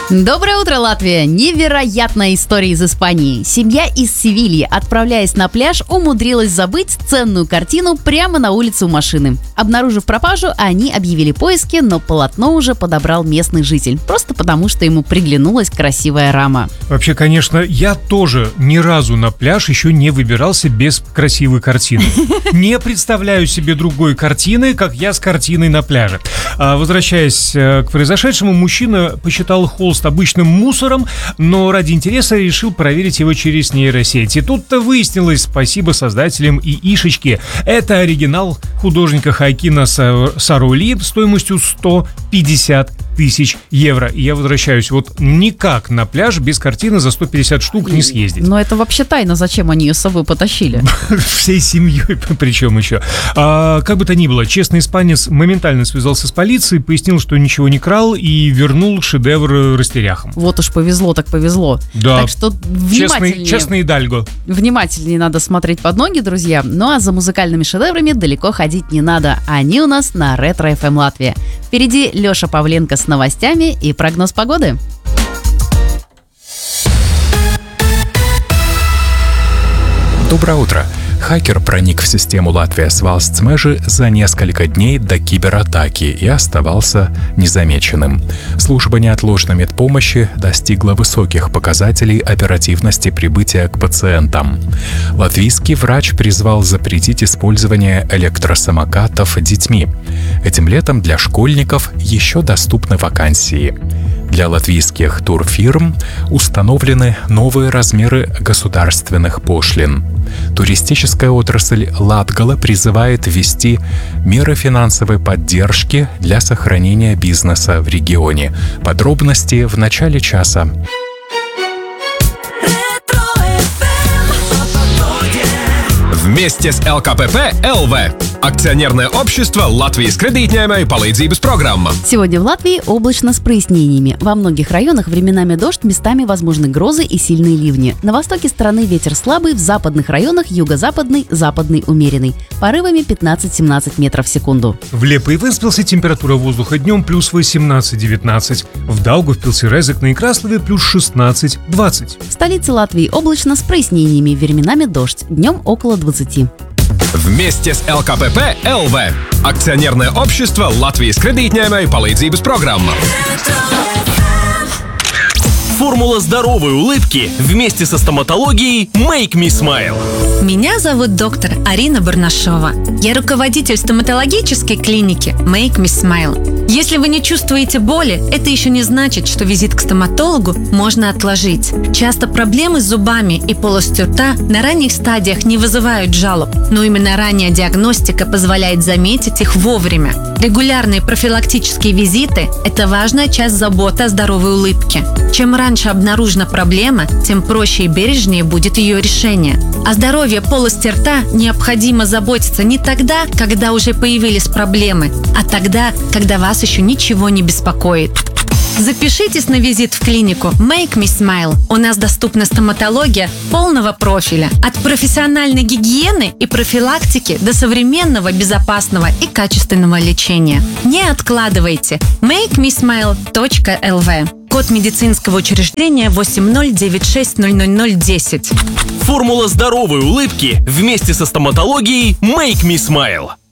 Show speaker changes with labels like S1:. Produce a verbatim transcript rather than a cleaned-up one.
S1: Доброе утро, Латвия! Невероятная история из Испании. Семья из Севильи, отправляясь на пляж, умудрилась забыть ценную картину прямо на улице у машины. Обнаружив пропажу, они объявили поиски, но полотно уже подобрал местный житель, просто потому что ему приглянулась красивая рама.
S2: Вообще, конечно, я тоже ни разу на пляж еще не выбирался без красивой картины. Не представляю себе другой картины, как я с картиной на пляже. А возвращаясь к произошедшему, мужчина посчитал холст обычным мусором, но ради интереса решил проверить его через нейросеть. И тут-то выяснилось, спасибо создателям ИИшечки, это оригинал художника Хоакина Сароли стоимостью сто пятьдесят тысяч евро. И я возвращаюсь, вот никак на пляж без картины за сто пятьдесят штук не съездить.
S1: Но это вообще тайна, зачем они ее с собой потащили?
S2: Всей семьей, причем еще. А, как бы то ни было, честный испанец моментально связался с полицией, пояснил, что ничего не крал и вернул шедевр растеряхам.
S1: Вот уж повезло, так повезло.
S2: Да.
S1: Так что внимательнее.
S2: Честный, честный Идальго.
S1: Внимательнее надо смотреть под ноги, друзья. Ну а за музыкальными шедеврами далеко ходить не надо. Они у нас на Ретро эф эм Латвия. Впереди Леша Павленко с новостями и прогноз погоды.
S3: Доброе утро. Хакер проник в систему Латвijas valsts meži за несколько дней до кибератаки и оставался незамеченным. Служба неотложной медпомощи достигла высоких показателей оперативности прибытия к пациентам. Латвийский врач призвал запретить использование электросамокатов детьми. Этим летом для школьников еще доступны вакансии. Для латвийских турфирм установлены новые размеры государственных пошлин. Туристическая отрасль Латгала призывает ввести меры финансовой поддержки для сохранения бизнеса в регионе. Подробности в начале часа.
S4: Вместе с эл ка пэ пэ эл ви. Акционерное общество Латвijas кредитņēmēju palīdzības программа.
S1: Сегодня в Латвии облачно с прояснениями. Во многих районах временами дождь, местами возможны грозы и сильные ливни. На востоке страны ветер слабый, в западных районах юго-западный, западный умеренный. Порывами пятнадцать-семнадцать метров в секунду.
S2: В Лепе и Венспилсе температура воздуха днем плюс восемнадцать-девятнадцать. В Даугавпилсе, Резекне и Краслове плюс шестнадцать-двадцать.
S1: В столице Латвии облачно с прояснениями. Временами дождь. Днем около двадцати.
S4: Вместе с эл ка пэ пэ эл ви. Акционерное общество Латвijas кредитņēmēju palīdzības программа.
S5: Формула здоровой улыбки вместе со стоматологией Make Me Smile.
S6: Меня зовут доктор Арина Барнашова. Я руководитель стоматологической клиники Make Me Smile. Если вы не чувствуете боли, это еще не значит, что визит к стоматологу можно отложить. Часто проблемы с зубами и полостью рта на ранних стадиях не вызывают жалоб, но именно ранняя диагностика позволяет заметить их вовремя. Регулярные профилактические визиты – это важная часть заботы о здоровой улыбке. Чем раньше обнаружена проблема, тем проще и бережнее будет ее решение. О здоровье полости рта необходимо заботиться не тогда, когда уже появились проблемы, а тогда, когда вас еще ничего не беспокоит. Запишитесь на визит в клинику Make Me Smile. У нас доступна стоматология полного профиля. От профессиональной гигиены и профилактики до современного, безопасного и качественного лечения. Не откладывайте. мейк ми смайл точка эл ви. Код медицинского учреждения восемь ноль девять шесть ноль ноль ноль десять.
S5: Формула здоровой улыбки вместе со стоматологией Make Me Smile.